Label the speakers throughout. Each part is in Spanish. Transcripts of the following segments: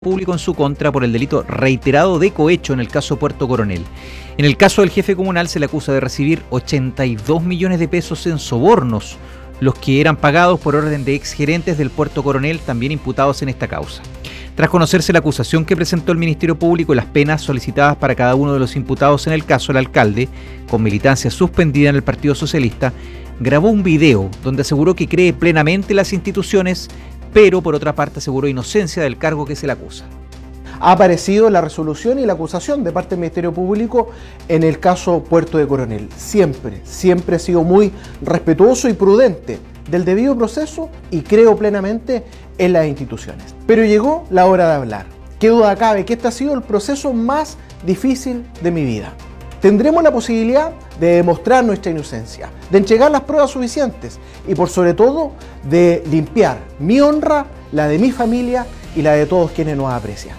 Speaker 1: Público en su contra por el delito reiterado de cohecho en el caso Puerto Coronel. En el caso del jefe comunal se le acusa de recibir 82 millones de pesos en sobornos, los que eran pagados por orden de exgerentes del Puerto Coronel, también imputados en esta causa. Tras conocerse la acusación que presentó el Ministerio Público y las penas solicitadas para cada uno de los imputados en el caso, el alcalde, con militancia suspendida en el Partido Socialista, grabó un video donde aseguró que cree plenamente en las instituciones, pero por otra parte aseguró inocencia del cargo que se le acusa.
Speaker 2: Ha aparecido la resolución y la acusación de parte del Ministerio Público en el caso Puerto de Coronel. Siempre he sido muy respetuoso y prudente del debido proceso y creo plenamente en las instituciones. Pero llegó la hora de hablar. Qué duda cabe que este ha sido el proceso más difícil de mi vida. Tendremos la posibilidad de demostrar nuestra inocencia, de entregar las pruebas suficientes y por sobre todo de limpiar mi honra, la de mi familia y la de todos quienes nos aprecian.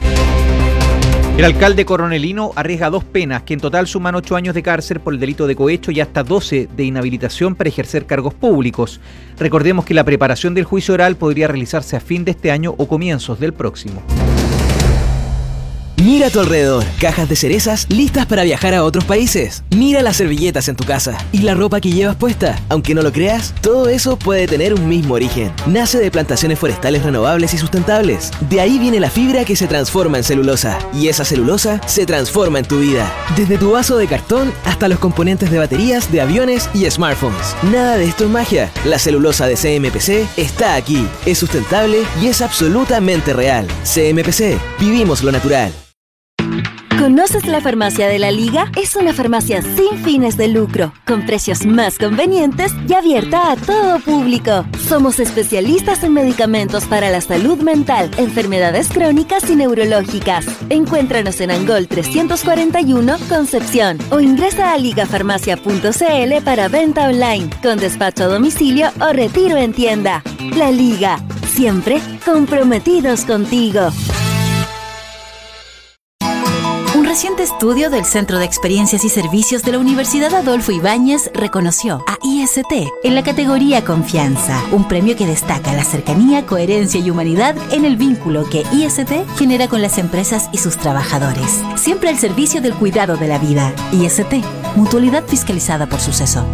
Speaker 1: El alcalde coronelino arriesga 2 penas que en total suman 8 años de cárcel por el delito de cohecho y hasta 12 de inhabilitación para ejercer cargos públicos. Recordemos que la preparación del juicio oral podría realizarse a fin de este año o comienzos del próximo.
Speaker 3: Mira a tu alrededor, cajas de cerezas listas para viajar a otros países. Mira las servilletas en tu casa y la ropa que llevas puesta. Aunque no lo creas, todo eso puede tener un mismo origen. Nace de plantaciones forestales renovables y sustentables. De ahí viene la fibra que se transforma en celulosa. Y esa celulosa se transforma en tu vida. Desde tu vaso de cartón hasta los componentes de baterías, de aviones y smartphones. Nada de esto es magia. La celulosa de CMPC está aquí. Es sustentable y es absolutamente real. CMPC, vivimos lo natural.
Speaker 4: ¿Conoces la Farmacia de la Liga? Es una farmacia sin fines de lucro, con precios más convenientes y abierta a todo público. Somos especialistas en medicamentos para la salud mental, enfermedades crónicas y neurológicas. Encuéntranos en Angol 341, Concepción, o ingresa a ligafarmacia.cl para venta online, con despacho a domicilio o retiro en tienda. La Liga, siempre comprometidos contigo.
Speaker 5: Un reciente estudio del Centro de Experiencias y Servicios de la Universidad Adolfo Ibáñez reconoció a IST en la categoría Confianza, un premio que destaca la cercanía, coherencia y humanidad en el vínculo que IST genera con las empresas y sus trabajadores. Siempre al servicio del cuidado de la vida. IST, mutualidad fiscalizada por Suceso.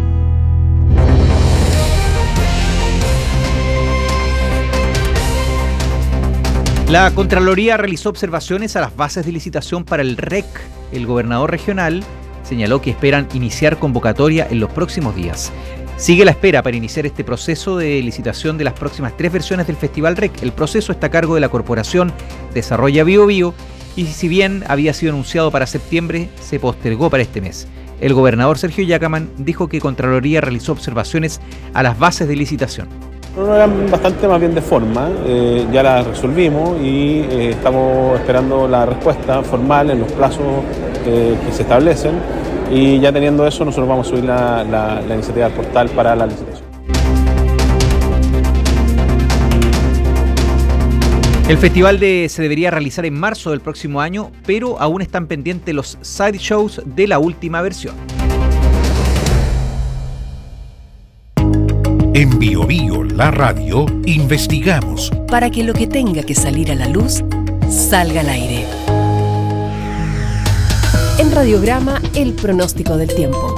Speaker 1: La Contraloría realizó observaciones a las bases de licitación para el REC. El gobernador regional señaló que esperan iniciar convocatoria en los próximos días. Sigue la espera para iniciar este proceso de licitación de las próximas 3 versiones del Festival REC. El proceso está a cargo de la Corporación Desarrolla Biobío y si bien había sido anunciado para septiembre, se postergó para este mes. El gobernador Sergio Yacamán dijo que Contraloría realizó observaciones a las bases de licitación.
Speaker 6: No eran bastante más bien de forma, ya la resolvimos y estamos esperando la respuesta formal en los plazos que se establecen y ya teniendo eso nosotros vamos a subir la iniciativa al portal para la licitación.
Speaker 1: El festival se debería realizar en marzo del próximo año, pero aún están pendientes los sideshows de la última versión.
Speaker 7: En Bio Bio, la radio, investigamos
Speaker 8: para que lo que tenga que salir a la luz, salga al aire. En Radiograma, el pronóstico del tiempo.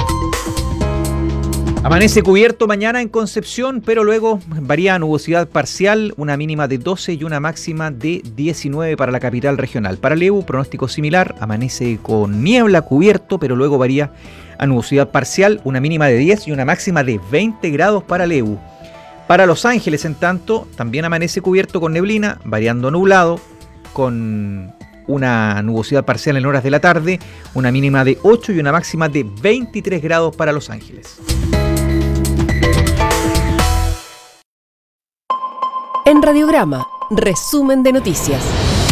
Speaker 1: Amanece cubierto mañana en Concepción, pero luego varía nubosidad parcial, una mínima de 12 y una máxima de 19 para la capital regional. Para Leu, pronóstico similar, amanece con niebla cubierto, pero luego varía a nubosidad parcial, una mínima de 10 y una máxima de 20 grados para Leu. Para Los Ángeles, en tanto, también amanece cubierto con neblina, variando nublado, con una nubosidad parcial en horas de la tarde, una mínima de 8 y una máxima de 23 grados para Los Ángeles.
Speaker 8: En Radiograma, resumen de noticias.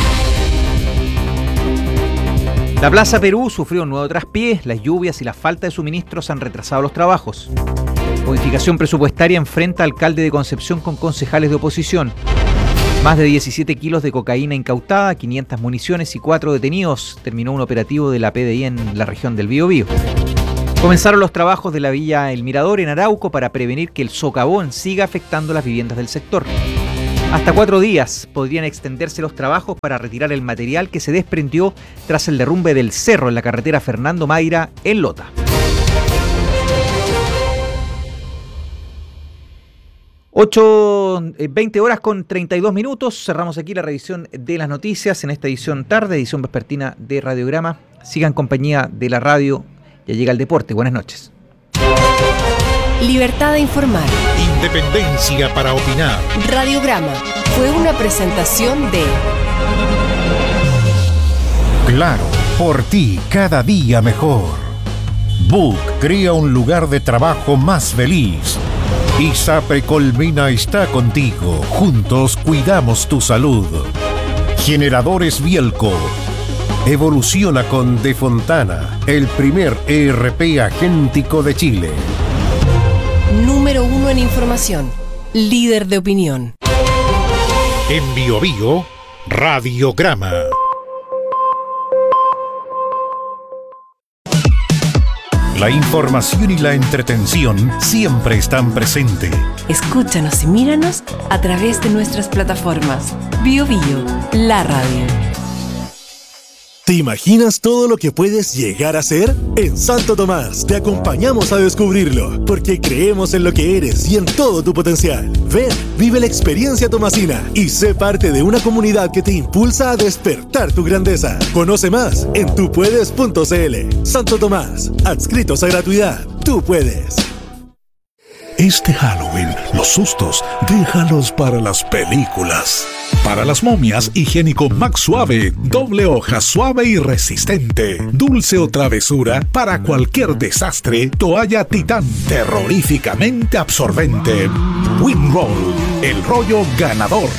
Speaker 1: La Plaza Perú sufrió un nuevo traspié, las lluvias y la falta de suministros han retrasado los trabajos. Modificación presupuestaria enfrenta al alcalde de Concepción con concejales de oposición. Más de 17 kilos de cocaína incautada, 500 municiones y 4 detenidos. Terminó un operativo de la PDI en la región del Biobío. Comenzaron los trabajos de la Villa El Mirador en Arauco para prevenir que el socavón siga afectando las viviendas del sector. Hasta 4 días podrían extenderse los trabajos para retirar el material que se desprendió tras el derrumbe del cerro en la carretera Fernando Mayra en Lota. 20 horas con 32 minutos. Cerramos aquí la revisión de las noticias en esta edición tarde, edición vespertina de Radiograma. Sigan en compañía de la radio. Ya llega el deporte. Buenas noches.
Speaker 9: Libertad de informar.
Speaker 7: Independencia para opinar.
Speaker 9: Radiograma fue una presentación de
Speaker 7: Claro, por ti cada día mejor. Book crea un lugar de trabajo más feliz. ISAPRE Colmena está contigo. Juntos cuidamos tu salud. Generadores Bielco. Evoluciona con De Fontana, el primer ERP agéntico de Chile.
Speaker 9: Número 1 en información. Líder de opinión.
Speaker 7: En BioBio, Radiograma. La información y la entretención siempre están presentes.
Speaker 8: Escúchanos y míranos a través de nuestras plataformas. BioBio, la radio.
Speaker 10: ¿Te imaginas todo lo que puedes llegar a ser? En Santo Tomás te acompañamos a descubrirlo, porque creemos en lo que eres y en todo tu potencial. Ven, vive la experiencia tomasina y sé parte de una comunidad que te impulsa a despertar tu grandeza. Conoce más en tupuedes.cl. Santo Tomás, adscritos a gratuidad. Tú puedes.
Speaker 11: Este Halloween, los sustos, déjalos para las películas. Para las momias, higiénico Max Suave, doble hoja, suave y resistente. Dulce o travesura, para cualquier desastre, toalla Titán, terroríficamente absorbente. Winroll, el rollo ganador.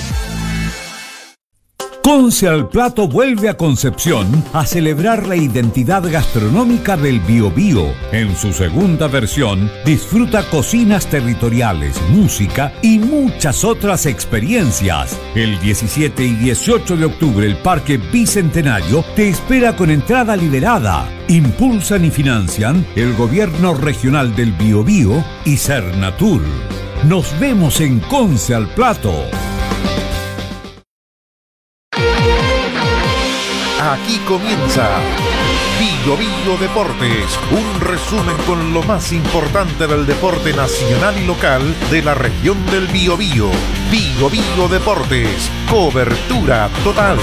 Speaker 12: Conce al Plato vuelve a Concepción a celebrar la identidad gastronómica del Biobío. En su segunda versión, disfruta cocinas territoriales, música y muchas otras experiencias. El 17 y 18 de octubre, el Parque Bicentenario te espera con entrada liberada. Impulsan y financian el Gobierno Regional del Biobío y Cernatur. Nos vemos en Conce al Plato.
Speaker 7: Aquí comienza BioBio Deportes, un resumen con lo más importante del deporte nacional y local de la región del Biobío. BioBio Deportes, cobertura total.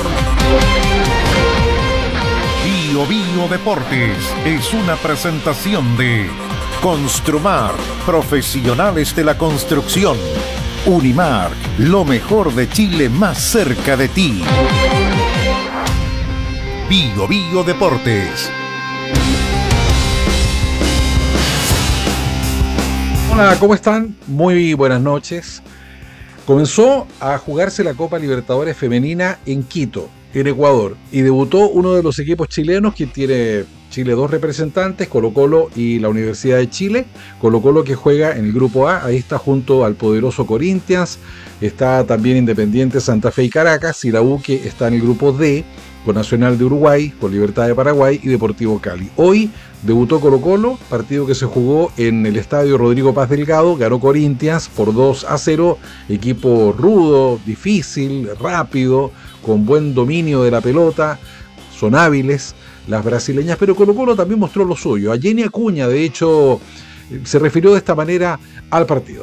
Speaker 7: BioBio Deportes es una presentación de Construmar, profesionales de la construcción. Unimark, lo mejor de Chile más cerca de ti. BioBio Deportes.
Speaker 13: Hola, ¿cómo están? Muy buenas noches. Comenzó a jugarse la Copa Libertadores Femenina en Quito, en Ecuador, y debutó uno de los equipos chilenos que tiene Chile dos representantes, Colo-Colo y la Universidad de Chile. Colo-Colo que juega en el grupo A, ahí está junto al poderoso Corinthians, está también Independiente Santa Fe y Caracas, y la U que está en el grupo D, con Nacional de Uruguay, con Libertad de Paraguay y Deportivo Cali. Hoy debutó Colo-Colo, partido que se jugó en el estadio Rodrigo Paz Delgado, ganó Corinthians por 2-0, equipo rudo, difícil, rápido, con buen dominio de la pelota, son hábiles las brasileñas, pero Colo-Colo también mostró lo suyo. A Jenny Acuña, de hecho, se refirió de esta manera al partido.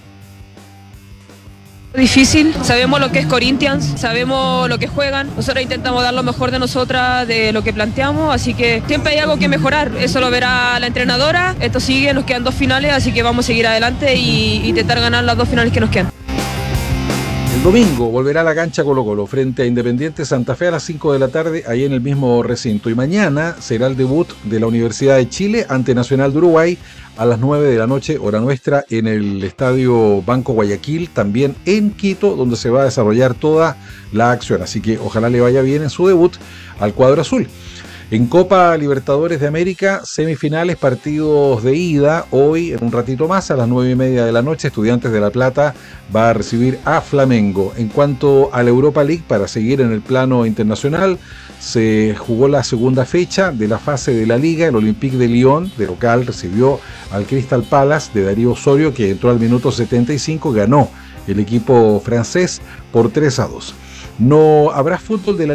Speaker 14: Difícil, sabemos lo que es Corinthians, sabemos lo que juegan, nosotros intentamos dar lo mejor de nosotras, de lo que planteamos, así que siempre hay algo que mejorar, eso lo verá la entrenadora, esto sigue, nos quedan 2 finales, así que vamos a seguir adelante y intentar ganar las 2 finales que nos quedan.
Speaker 13: El domingo volverá a la cancha Colo-Colo frente a Independiente Santa Fe a las 5 de la tarde, ahí en el mismo recinto, y mañana será el debut de la Universidad de Chile ante Nacional de Uruguay a las 9 de la noche, hora nuestra, en el Estadio Banco Guayaquil, también en Quito, donde se va a desarrollar toda la acción. Así que ojalá le vaya bien en su debut al cuadro azul. En Copa Libertadores de América, semifinales, partidos de ida. Hoy, en un ratito más, a las 9:30 de la noche, Estudiantes de La Plata va a recibir a Flamengo. En cuanto a la Europa League, para seguir en el plano internacional, se jugó la segunda fecha de la fase de la Liga. El Olympique de Lyon, de local, recibió al Crystal Palace de Darío Osorio, que entró al minuto 75, ganó el equipo francés por 3-2. No habrá fútbol de la